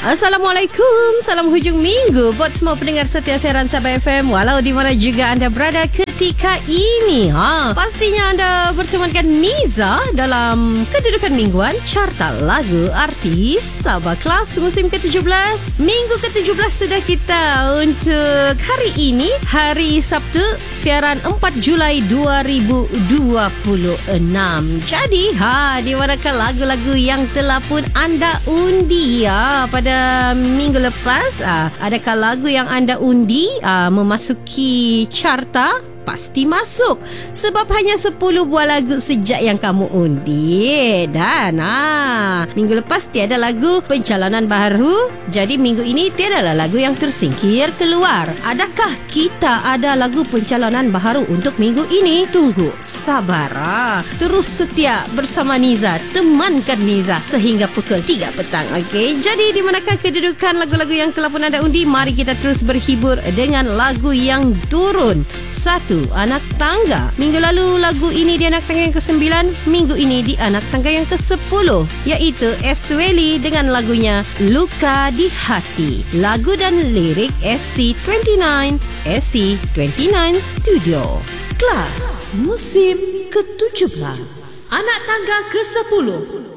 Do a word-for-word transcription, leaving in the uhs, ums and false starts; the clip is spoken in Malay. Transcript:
Assalamualaikum, salam hujung minggu buat semua pendengar setia siaran Sabah F M walau di mana juga anda berada ketika ini. Ha, pastinya anda bertemankan Niza dalam kedudukan mingguan carta lagu artis Sabah Kelas musim ke tujuh belas. Minggu ke tujuh belas sudah kita untuk hari ini, hari Sabtu, siaran empat Julai dua ribu dua puluh enam. Jadi, ha, di manakah lagu-lagu yang telah pun anda undi ya pada minggu lepas? Ah, adakah lagu yang anda undi ah, memasuki carta? Pasti masuk sebab hanya sepuluh buah lagu sejak yang kamu undi. Dan ah, minggu lepas tiada lagu pencalonan baru, jadi minggu ini tiadalah lagu yang tersingkir keluar. Adakah kita ada lagu pencalonan baru untuk minggu ini? Tunggu, sabar. Ah, terus setia bersama Niza, temankan Niza sehingga pukul tiga petang. Okey, jadi di manakah kedudukan lagu-lagu yang telah pun anda undi? Mari kita terus berhibur dengan lagu yang turun. Satu, Anak Tangga. Minggu lalu lagu ini di anak tangga yang kesembilan, minggu ini di anak tangga yang kesepuluh, iaitu Esweli dengan lagunya Luka di Hati. Lagu dan lirik S C dua puluh sembilan, S C dua puluh sembilan Studio. Kelas musim ke tujuh belas. Anak tangga ke sepuluh.